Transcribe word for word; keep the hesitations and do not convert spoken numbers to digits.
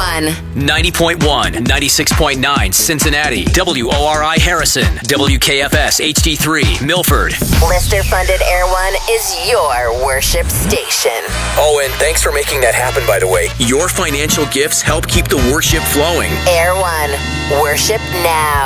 One. ninety point one, ninety-six point nine Cincinnati, W O R I Harrison, W K F S H D three Milford. Listener-funded Air One is your worship station. Oh, and thanks for making that happen, by the way. Your financial gifts help keep the worship flowing. Air One. Worship now.